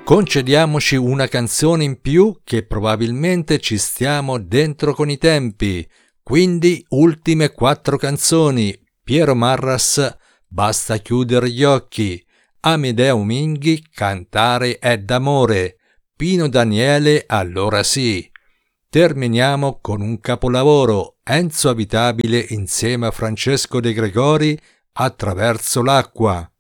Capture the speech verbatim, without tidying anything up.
Concediamoci una canzone in più che probabilmente ci stiamo dentro con i tempi. Quindi ultime quattro canzoni. Piero Marras, Basta chiudere gli occhi. Amedeo Minghi, Cantare è d'amore. Pino Daniele, Allora sì. Terminiamo con un capolavoro, Enzo Abitabile insieme a Francesco De Gregori, Attraverso l'acqua.